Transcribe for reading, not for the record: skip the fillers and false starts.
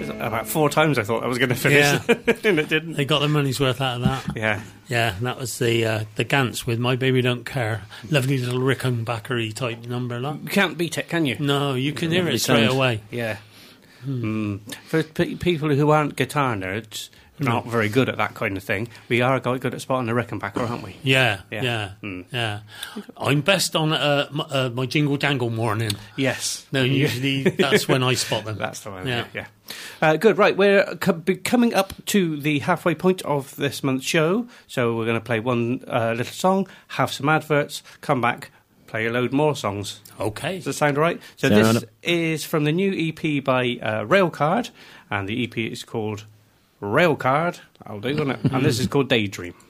About 4 times I thought I was going to finish, and it didn't. They got their money's worth out of that. Yeah. Yeah, and that was the Gants with My Baby Don't Care. Lovely little Rickenbackery type number. Like. You can't beat it, can you? No, you can hear Lovely it straight sound. away. Yeah. For people who aren't guitar nerds, not very good at that kind of thing, we are quite good at spotting the Rickenbacker, aren't we? Yeah. Yeah. I'm best on my Jingle Jangle morning. Yes. No, usually that's when I spot them. That's the one. Yeah. Good. Right, we're coming up to the halfway point of this month's show, so we're going to play one little song, have some adverts, come back, play a load more songs. Okay. Does that sound all right? So this is from the new EP by Railcard, and the EP is called Railcard. I'll do on it. And this is called Daydream.